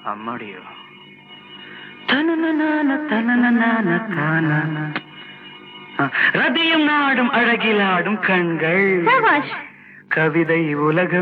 அம்மாடியோ தனனனான தனனனான தானா ரதியும் நாடும் அழகிலாடும் கண்கள் சபாஷ். கவிதை உலகம்